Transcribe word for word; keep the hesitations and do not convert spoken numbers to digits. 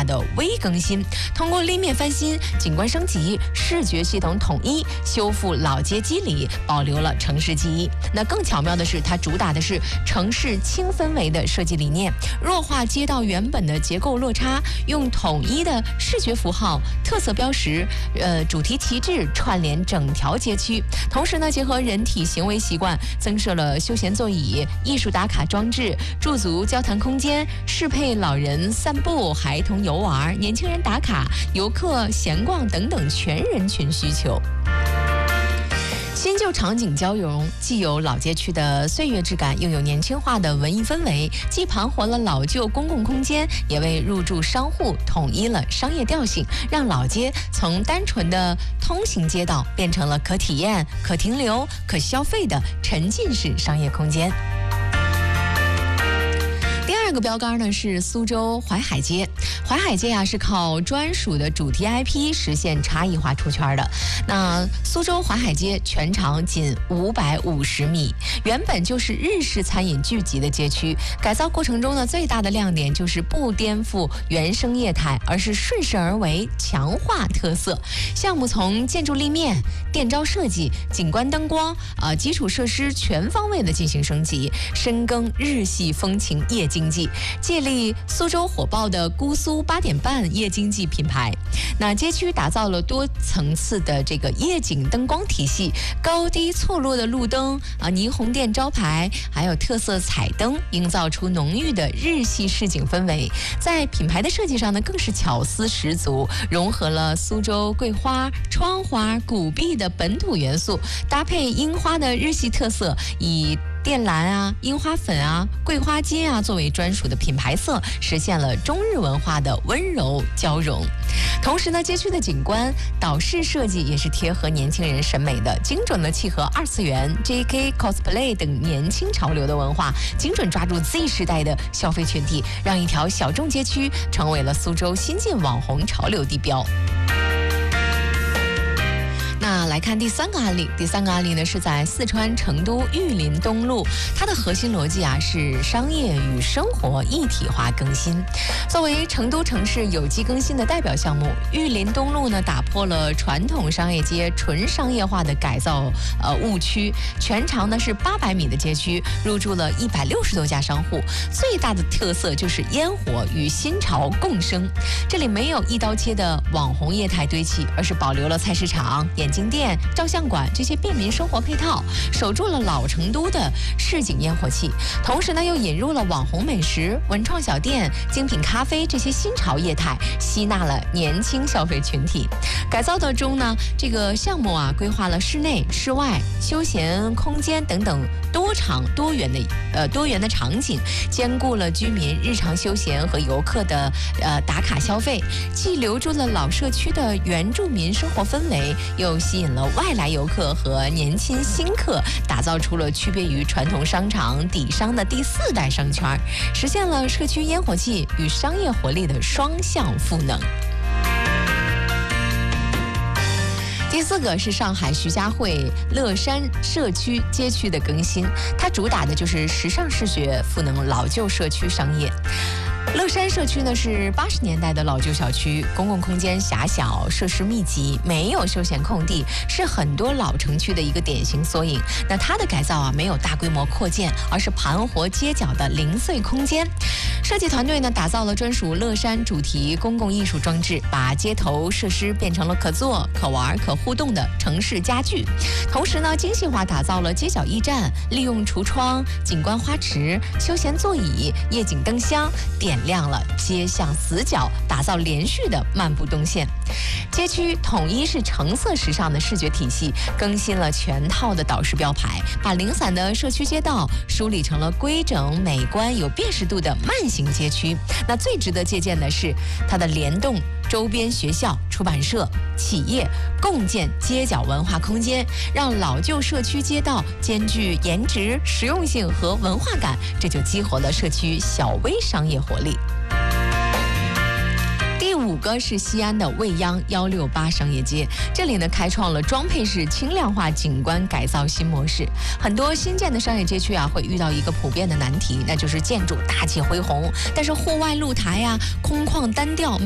的微更新，通过立面翻新、景观升级、视觉系统统一，修复老街肌理，保留了城市记忆。那更巧妙的是，它主打的是城市轻氛围的设计理念，弱化街道原本的结构落差，用统一的视觉符号、特色标识、呃主题旗帜串联整条街区。同时呢，结合人体行为习惯，增设了休闲座椅、艺术打卡装置、驻足交谈空间，适配老人散步、孩童游玩、年轻人打卡、游客闲逛等等全人群需求。新旧场景交融，既有老街区的岁月质感，又有年轻化的文艺氛围，既盘活了老旧公共空间，也为入驻商户统一了商业调性，让老街从单纯的通行街道变成了可体验、可停留、可消费的沉浸式商业空间。第二个标杆呢是苏州淮海街，淮海街啊是靠专属的主题 I P 实现差异化出圈的。那苏州淮海街全长仅五百五十米，原本就是日式餐饮聚集的街区，改造过程中呢最大的亮点就是不颠覆原生业态，而是顺势而为，强化特色。项目从建筑立面、店招设计、景观灯光、呃基础设施全方位的进行升级，深耕日系风情夜景经济，借力苏州火爆的姑苏八点半夜经济品牌。那街区打造了多层次的这个夜景灯光体系，高低错落的路灯啊、霓虹店招牌，还有特色彩灯，营造出浓郁的日系市井氛围。在品牌的设计上呢，更是巧思十足，融合了苏州桂花、窗花、古壁的本土元素，搭配樱花的日系特色，以靛蓝啊、樱花粉啊、桂花金啊作为专属的品牌色，实现了中日文化的温柔交融。同时呢，街区的景观导视设计也是贴合年轻人审美的，精准的契合二次元、J K cosplay 等年轻潮流的文化，精准抓住 Z 时代的消费群体，让一条小众街区成为了苏州新晋网红潮流地标。那来看第三个案例，第三个案例呢是在四川成都玉林东路，它的核心逻辑啊是商业与生活一体化更新。作为成都城市有机更新的代表项目，玉林东路呢打破了传统商业街纯商业化的改造呃误区，全长呢是八百米的街区，入驻了一百六十多家商户，最大的特色就是烟火与新潮共生。这里没有一刀切的网红业态堆砌，而是保留了菜市场、眼镜店、照相馆这些便民生活配套，守住了老成都的市井烟火气，同时呢又引入了网红美食、文创小店、精品咖啡这些新潮业态，吸纳了年轻消费群体。改造的中呢，这个项目啊规划了室内、室外、休闲空间等等多场多元的呃多元的场景，兼顾了居民日常休闲和游客的呃打卡消费，既留住了老社区的原住民生活氛围，又吸引了外来游客和年轻新客，打造出了区别于传统商场底商的第四代商圈，实现了社区烟火气与商业活力的双向赋能。第四个是上海徐家汇乐山社区街区的更新，它主打的就是时尚视觉赋能老旧社区商业。乐山社区呢是八十年代的老旧小区，公共空间狭小，设施密集，没有休闲空地，是很多老城区的一个典型缩影。那它的改造啊，没有大规模扩建，而是盘活街角的零碎空间。设计团队呢打造了专属乐山主题公共艺术装置，把街头设施变成了可坐、可玩、可互动的城市家具。同时呢，精细化打造了街角驿站，利用橱窗、景观花池、休闲座椅、夜景灯箱，点亮了街巷死角，打造连续的漫步动线。街区统一是橙色时尚的视觉体系，更新了全套的导视标牌，把零散的社区街道梳理成了规整、美观、有辨识度的慢行街区。那最值得借鉴的是它的联动周边学校、出版社、企业共建街角文化空间，让老旧社区街道兼具颜值、实用性和文化感，这就激活了社区小微商业活力。第五个是西安的未央一六八商业街，这里呢开创了装配式轻量化景观改造新模式。很多新建的商业街区啊，会遇到一个普遍的难题，那就是建筑大气恢宏，但是户外露台啊空旷单调。